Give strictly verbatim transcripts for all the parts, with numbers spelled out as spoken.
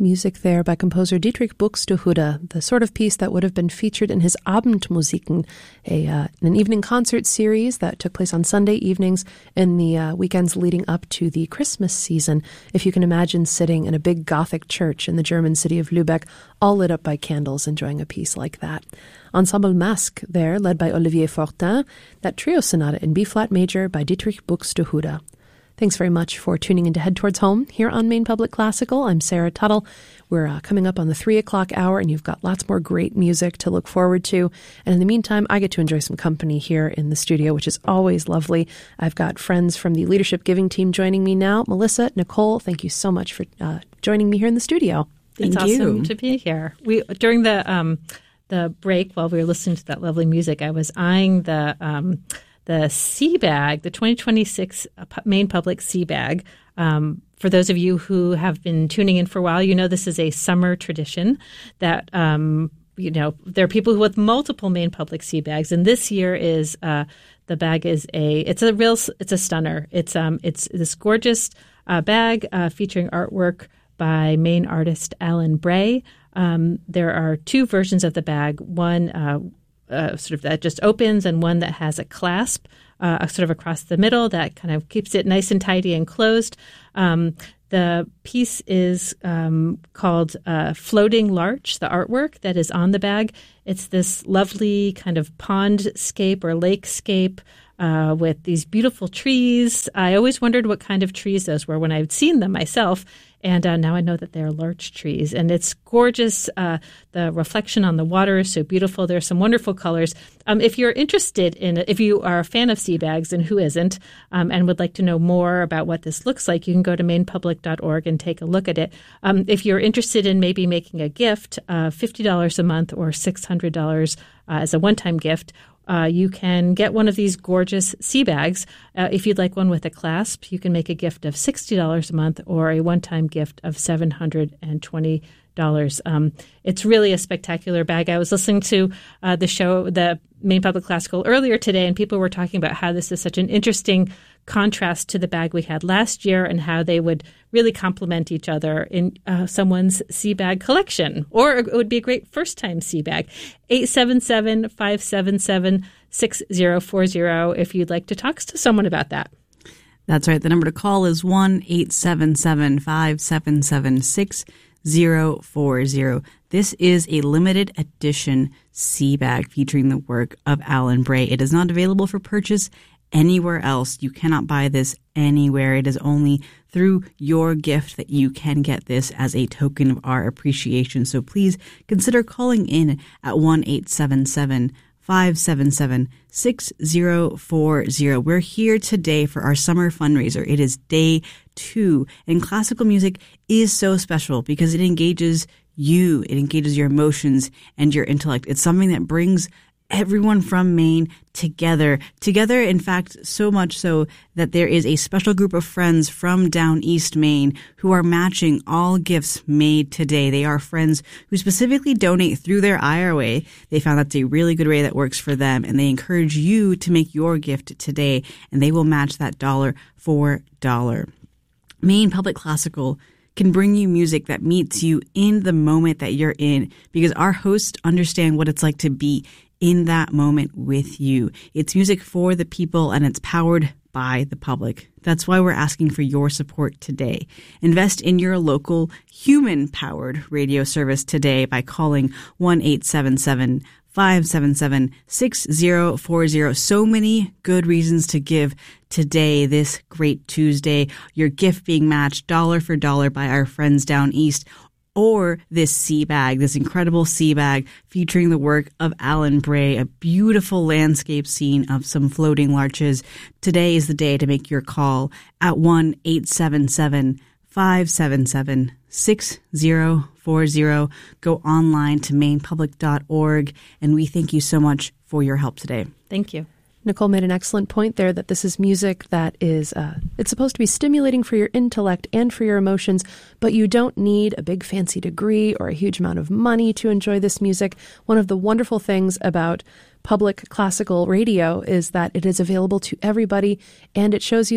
Music there by composer Dietrich Buxtehude, the sort of piece that would have been featured in his Abendmusiken, a, uh, an evening concert series that took place on Sunday evenings in the uh, weekends leading up to the Christmas season. If you can imagine sitting in a big Gothic church in the German city of Lübeck, all lit up by candles, enjoying a piece like that. Ensemble Masque there, led by Olivier Fortin, that trio sonata in B-flat major by Dietrich Buxtehude. Thanks very much for tuning in to Head Towards Home here on Maine Public Classical. I'm Sarah Tuttle. We're uh, coming up on the three o'clock hour, and you've got lots more great music to look forward to. And in the meantime, I get to enjoy some company here in the studio, which is always lovely. I've got friends from the Leadership Giving team joining me now. Melissa, Nicole, thank you so much for uh, joining me here in the studio. Thank it's you. Awesome to be here. We during the um, the break, while we were listening to that lovely music, I was eyeing the um, the Sea Bag, the twenty twenty-six Maine Public Sea Bag. Um, for those of you who have been tuning in for a while, you know this is a summer tradition that, um, you know, there are people who with multiple Maine Public Sea Bags. And this year is uh, the bag is a it's a real it's a stunner. It's um it's this gorgeous uh, bag uh, featuring artwork by Maine artist Alan Bray. Um, there are two versions of the bag. One uh, Uh, sort of that just opens, and one that has a clasp uh, sort of across the middle that kind of keeps it nice and tidy and closed. Um, the piece is um, called uh, Floating Larch, the artwork that is on the bag. It's this lovely kind of pondscape or lakescape uh, with these beautiful trees. I always wondered what kind of trees those were when I'd seen them myself. And uh, now I know that they're larch trees. And it's gorgeous. Uh, the reflection on the water is so beautiful. There's some wonderful colors. Um, if you're interested in it, if you are a fan of sea bags, and who isn't, um, and would like to know more about what this looks like, you can go to maine public dot org and take a look at it. Um, if you're interested in maybe making a gift, uh, fifty dollars a month or six hundred dollars uh, as a one-time gift, Uh, you can get one of these gorgeous sea bags. Uh, if you'd like one with a clasp, you can make a gift of sixty dollars a month or a one-time gift of seven hundred twenty dollars. Um, it's really a spectacular bag. I was listening to uh, the show, the Maine Public Classical, earlier today, and people were talking about how this is such an interesting contrast to the bag we had last year and how they would really complement each other in uh, someone's sea bag collection. Or it would be a great first-time sea bag. eight seven seven, five seven seven, six zero four zero if you'd like to talk to someone about that. That's right. The number to call is one eight seven seven, five seven seven, six zero four zero. This is a limited edition sea bag featuring the work of Alan Bray. It is not available for purchase anywhere else. You cannot buy this anywhere. It is only through your gift that you can get this as a token of our appreciation. So please consider calling in at one eight seven seven, five seven seven, six zero four zero. We're here today for our summer fundraiser. It is day two, and classical music is so special because it engages you. It engages your emotions and your intellect. It's something that brings everyone from Maine together. Together, in fact, so much so that there is a special group of friends from down East Maine who are matching all gifts made today. They are friends who specifically donate through their I R A. They found that's a really good way that works for them, and they encourage you to make your gift today, and they will match that dollar for dollar. Maine Public Classical can bring you music that meets you in the moment that you're in, because our hosts understand what it's like to be in that moment with you. It's music for the people, and it's powered by the public. That's why we're asking for your support today. Invest in your local human-powered radio service today by calling one eight seven seven, five seven seven, six zero four zero. So many good reasons to give today, this great Tuesday. Your gift being matched dollar for dollar by our friends down east, or this sea bag, this incredible sea bag featuring the work of Alan Bray, a beautiful landscape scene of some floating larches. Today is the day to make your call at one eight seven seven, five seven seven, six zero four zero. Go online to maine public dot org, and we thank you so much for your help today. Thank you. Nicole made an excellent point there that this is music that is, uh, it's supposed to be stimulating for your intellect and for your emotions, but you don't need a big fancy degree or a huge amount of money to enjoy this music. One of the wonderful things about public classical radio is that it is available to everybody, and it shows you that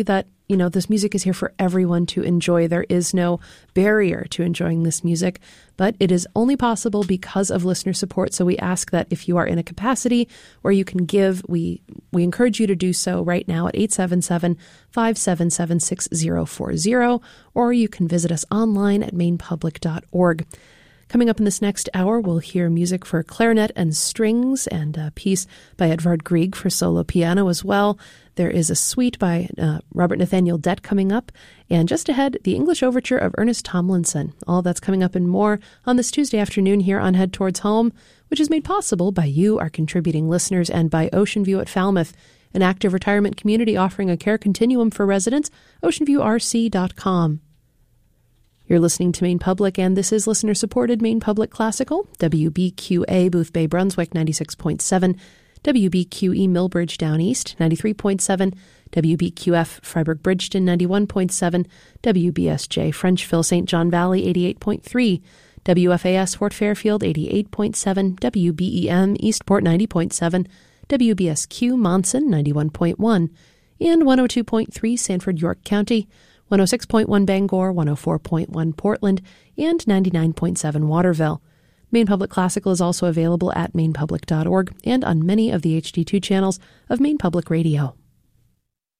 you know, this music is here for everyone to enjoy. There is no barrier to enjoying this music, but it is only possible because of listener support. So we ask that if you are in a capacity where you can give, we we encourage you to do so right now at eight seven seven, five seven seven, six zero four zero, or you can visit us online at maine public dot org. Coming up in this next hour, we'll hear music for clarinet and strings and a piece by Edvard Grieg for solo piano as well. There is a suite by uh, Robert Nathaniel Dett coming up. And just ahead, the English Overture of Ernest Tomlinson. All that's coming up and more on this Tuesday afternoon here on Head Towards Home, which is made possible by you, our contributing listeners, and by Ocean View at Falmouth, an active retirement community offering a care continuum for residents, ocean view r c dot com. You're listening to Maine Public, and this is listener-supported Maine Public Classical, W B Q A Booth Bay, Brunswick, ninety-six point seven, W B Q E Millbridge Down East, ninety-three point seven, W B Q F Freiburg Bridgeton, ninety-one point seven, W B S J Frenchville Saint John Valley, eighty-eight point three, W F A S Fort Fairfield, eighty-eight point seven, W B E M Eastport, ninety point seven, W B S Q Monson, ninety-one point one, and one oh two point three Sanford York County, one oh six point one Bangor, one oh four point one Portland, and ninety-nine point seven Waterville. Maine Public Classical is also available at maine public dot org and on many of the H D two channels of Maine Public Radio.